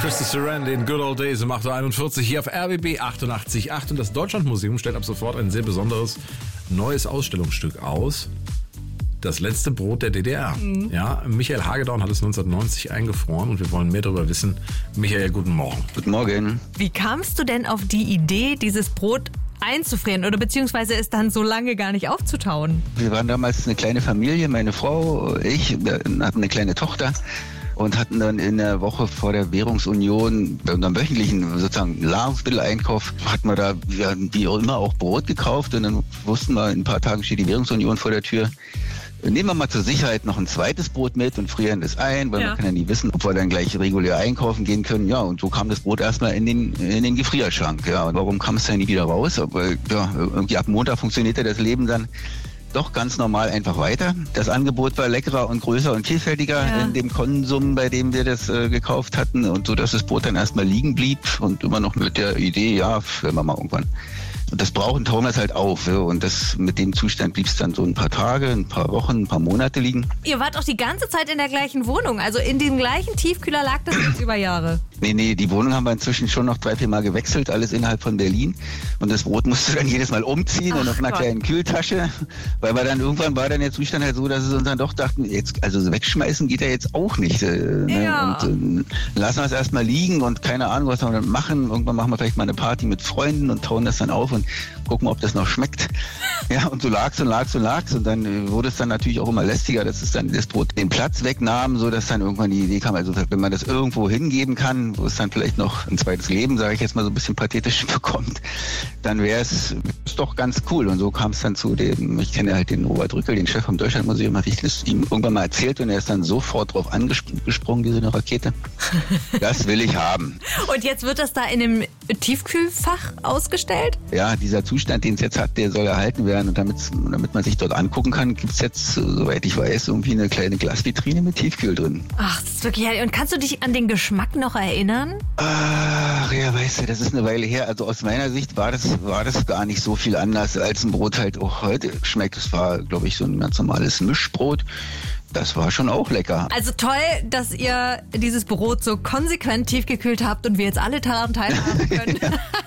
Christy Sarandon in Good Old Days um 8.41 Uhr hier auf RBB 88.8 und das Deutschlandmuseum stellt ab sofort ein sehr besonderes neues Ausstellungsstück aus. Das letzte Brot der DDR. Ja, Michael Hagedorn hat es 1990 eingefroren und wir wollen mehr darüber wissen. Michael, guten Morgen. Guten Morgen. Wie kamst du denn auf die Idee, dieses Brot einzufrieren oder beziehungsweise es dann so lange gar nicht aufzutauen? Wir waren damals eine kleine Familie, meine Frau, ich, wir hatten eine kleine Tochter und hatten dann in der Woche vor der Währungsunion, bei unserem wöchentlichen sozusagen Nahrungsmitteleinkauf, hatten wir da wie auch immer auch Brot gekauft und dann wussten wir, in ein paar Tagen steht die Währungsunion vor der Tür. Nehmen wir mal zur Sicherheit noch ein zweites Brot mit und frieren das ein, weil man kann ja nie wissen, ob wir dann gleich regulär einkaufen gehen können. Ja, und so kam das Brot erstmal in den Gefrierschrank. Ja, und warum kam es dann nie wieder raus? Aber ja, irgendwie ab Montag funktionierte das Leben dann doch ganz normal einfach weiter. Das Angebot war leckerer und größer und vielfältiger in dem Konsum, bei dem wir das gekauft hatten. Und so, dass das Brot dann erstmal liegen blieb und immer noch mit der Idee, ja, wenn wir mal irgendwann. Und das brauchen tauen wir es halt auf. Ja. Und das mit dem Zustand blieb es dann so ein paar Tage, ein paar Wochen, ein paar Monate liegen. Ihr wart auch die ganze Zeit in der gleichen Wohnung. Also in dem gleichen Tiefkühler lag das jetzt über Jahre. Nee, die Wohnung haben wir inzwischen schon noch 3-4 Mal gewechselt, alles innerhalb von Berlin. Und das Brot musste dann jedes Mal umziehen und auf einer kleinen Kühltasche. Weil wir dann irgendwann war dann der Zustand halt so, dass es uns dann doch dachten, jetzt, also wegschmeißen geht ja jetzt auch nicht. Ja. Und lassen wir es erstmal liegen und keine Ahnung, was wir dann machen. Irgendwann machen wir vielleicht mal eine Party mit Freunden und tauen das dann auf und gucken, ob das noch schmeckt. Ja, und so lag's und dann wurde es dann natürlich auch immer lästiger, dass es dann das Brot den Platz wegnahm, so dass dann irgendwann die Idee kam, also wenn man das irgendwo hingeben kann, wo es dann vielleicht noch ein zweites Leben, sage ich jetzt mal so ein bisschen pathetisch bekommt, dann wäre es doch ganz cool. Und so kam es dann zu dem, ich kenne halt den Robert Rückel, den Chef vom Deutschlandmuseum, hatte ich das ihm irgendwann mal erzählt und er ist dann sofort drauf angesprungen, diese Rakete. Das will ich haben. Und jetzt wird das da in einem Tiefkühlfach ausgestellt? Ja, dieser Zustand, den es jetzt hat, der soll erhalten werden. Und damit man sich dort angucken kann, gibt es jetzt, soweit ich weiß, irgendwie eine kleine Glasvitrine mit Tiefkühl drin. Ach, das ist wirklich herrlich. Und kannst du dich an den Geschmack noch erinnern? Ach, ja, weißt du, das ist eine Weile her. Also aus meiner Sicht war das gar nicht so viel anders, als ein Brot halt auch heute schmeckt. Es war, glaube ich, so ein ganz normales Mischbrot. Das war schon auch lecker. Also toll, dass ihr dieses Brot so konsequent tiefgekühlt habt und wir jetzt alle daran teilhaben können.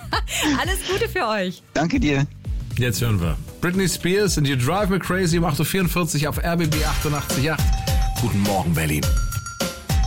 Alles Gute für euch. Danke dir. Jetzt hören wir Britney Spears und You Drive Me Crazy um 8.44 Uhr auf RBB 88.8. Guten Morgen, Berlin.